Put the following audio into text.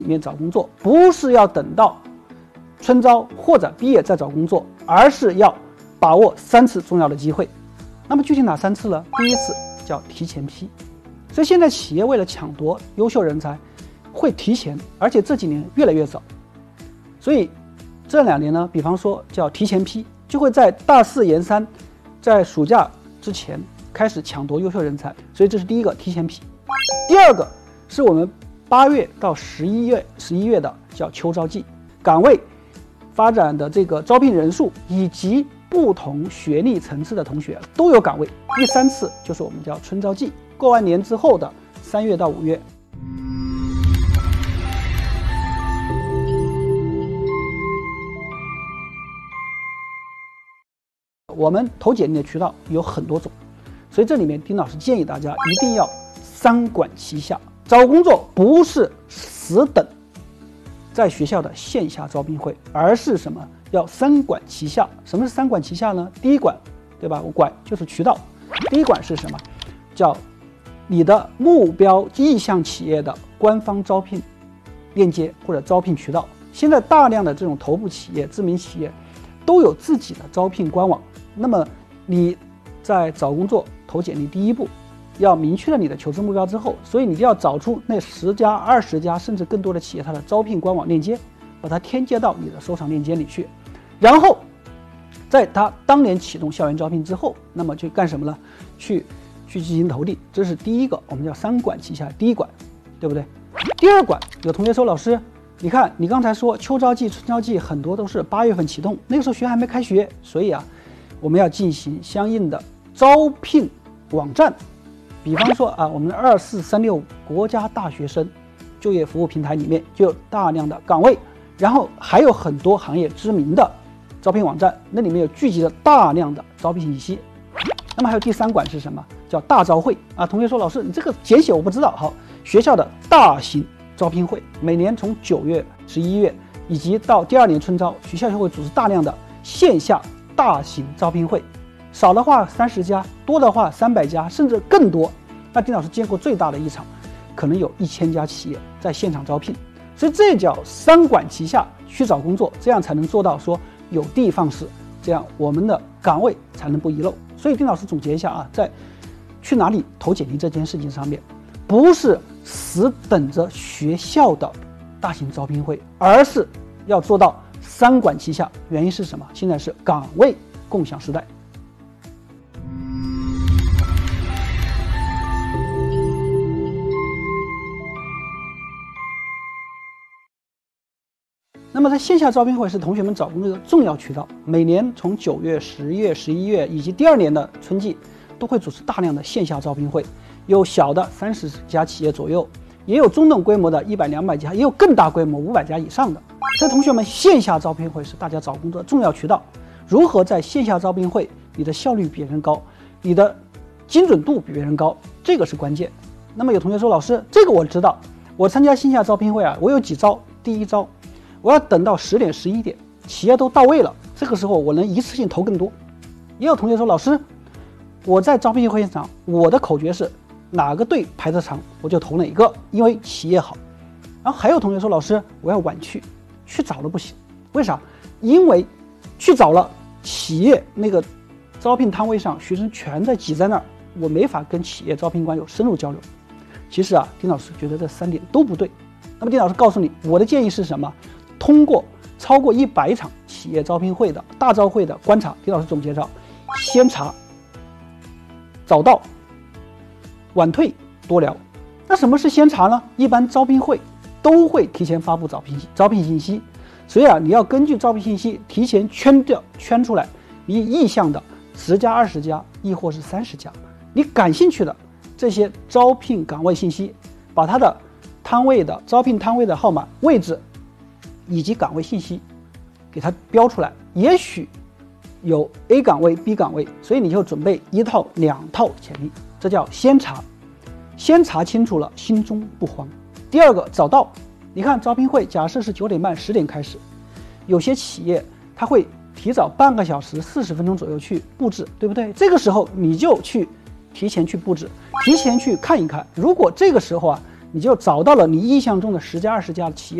里面找工作，不是要等到春招或者毕业再找工作，而是要把握3次重要的机会。那么具体哪3次呢？第一次叫提前批，所以现在企业为了抢夺优秀人才，会提前，而且这几年越来越早。所以这2年呢，比方说叫提前批，就会在大4研3，在暑假之前开始抢夺优秀人才。所以这是第一个提前批。第二个是我们8月到11月的叫秋招季，岗位发展的这个招聘人数以及不同学历层次的同学都有岗位。第3次就是我们叫春招季，过完年之后的3月到5月。我们投简历的渠道有很多种，所以这里面丁老师建议大家一定要3管齐下。找工作不是死等在学校的线下招聘会，而是什么？要3管齐下。什么是3管齐下呢？第一管，对吧？我管就是渠道。第一管是什么？叫你的目标意向企业的官方招聘链接或者招聘渠道。现在大量的这种头部企业、知名企业都有自己的招聘官网。那么你在找工作投简历第一步，要明确了你的求职目标之后，所以你就要找出那10家、20家甚至更多的企业它的招聘官网链接，把它添加到你的收藏链接里去。然后在它当年启动校园招聘之后，那么就干什么呢？去进行投递。这是第一个，我们叫3管齐下。第一管，对不对？第二管，有同学说，老师，你看你刚才说秋招季、春招季很多都是8月份启动，那个时候学还没开学，所以我们要进行相应的招聘网站。比方说我们的24365国家大学生就业服务平台里面就有大量的岗位，然后还有很多行业知名的招聘网站，那里面有聚集了大量的招聘信息。那么还有第3管是什么？叫大招会同学说，老师你这个简写我不知道。好，学校的大型招聘会，每年从9月、11月以及到第2年春招，学校就会组织大量的线下大型招聘会，少的话30家，多的话300家，甚至更多。那丁老师见过最大的一场，可能有1000家企业在现场招聘。所以这叫3管齐下去找工作，这样才能做到说有的放矢，这样我们的岗位才能不遗漏。所以丁老师总结一下在去哪里投简历这件事情上面，不是死等着学校的大型招聘会，而是要做到3管齐下。原因是什么？现在是岗位共享时代。那么在线下招聘会是同学们找工作的重要渠道，每年从9月、10月、11月以及第2年的春季都会组织大量的线下招聘会，有小的30家企业左右，也有中等规模的100、200家，也有更大规模500家以上的。所以同学们，线下招聘会是大家找工作的重要渠道。如何在线下招聘会你的效率比别人高，你的精准度比别人高，这个是关键。那么有同学说，老师这个我知道，我参加线下招聘会我有几招。第一招，我要等到10点、11点，企业都到位了，这个时候我能一次性投更多。也有同学说，老师，我在招聘会现场，我的口诀是哪个队排得长我就投哪个，因为企业好。然后还有同学说，老师，我要晚去早了不行，为啥？因为去早了，企业那个招聘摊位上学生全在挤在那儿，我没法跟企业招聘官有深入交流。其实丁老师觉得这3点都不对。那么丁老师告诉你，我的建议是什么？通过超过100场企业招聘会的大招会的观察，丁老师总结着：先查、早到、晚退、多聊。那什么是先查呢？一般招聘会都会提前发布招聘信息，所以你要根据招聘信息提前圈出来你意向的10家、20家，亦或是30家，你感兴趣的这些招聘岗位信息，把它的招聘摊位的号码、位置以及岗位信息给它标出来。也许有 A 岗位、B 岗位，所以你就准备1套、2套简历，这叫先查。先查清楚了，心中不慌。第二个，早到。你看招聘会假设是9点半、10点开始，有些企业它会提早半个小时、40分钟左右去布置，对不对？这个时候你就提前去布置，提前去看一看。如果这个时候你就找到了你意向中的10家、20家的企业。